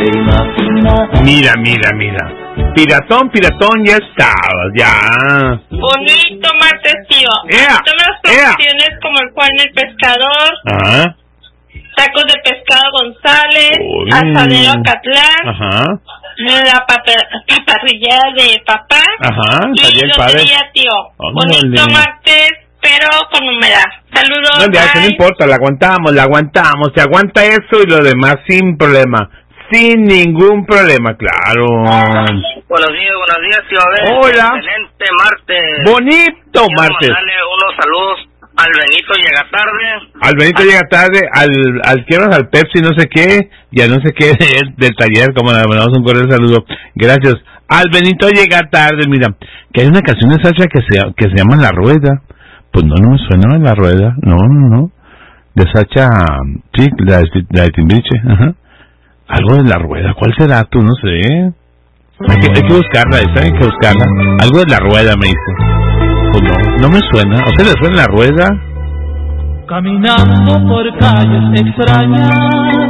Mira. Piratón, ya estabas, ya. Bonito martes, tío. Todas las producciones como el Juan el Pescador. Ajá. Tacos de pescado González. Asadero Acatlán. La paparrillada de papá. Y lotería, tío. Bonito martes, pero con humedad. Saludos. No, ya, no importa, la aguantamos. Se aguanta eso y lo demás sin problema. Sin ningún problema, claro. Buenos días, tío Abel. Hola. Excelente martes. Bonito martes. Quiero mandarle unos saludos al Benito Llega Tarde. Al Benito Llega Tarde, al Pepsi no sé qué, ya no sé qué del taller, como le mandamos un cordial saludo. Gracias. Al Benito Llega Tarde, mira, que hay una canción de Sacha que se llama La Rueda. Pues no me suena La Rueda, no. De Sacha, sí, la de Timbiriche, ajá. Algo de La Rueda, ¿cuál será tú? No sé. Hay que buscarla, hay que buscarla. Algo de La Rueda me dice. Pues no me suena. ¿A usted le suena La Rueda? Caminando por calles extrañas,